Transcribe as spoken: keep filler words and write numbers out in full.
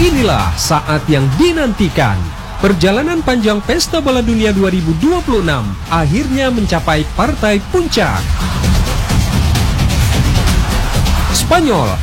Inilah saat yang dinantikan. Perjalanan panjang Pesta Bola Dunia dua ribu dua puluh enam akhirnya mencapai partai puncak. Spanyol